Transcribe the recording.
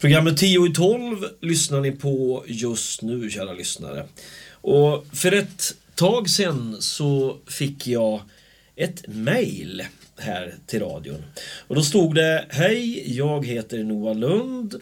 Programmet 10 i 12 lyssnar ni på just nu, kära lyssnare. Och för ett tag sedan så fick jag ett mejl här till radion. Och då stod det: hej, jag heter Noah Lund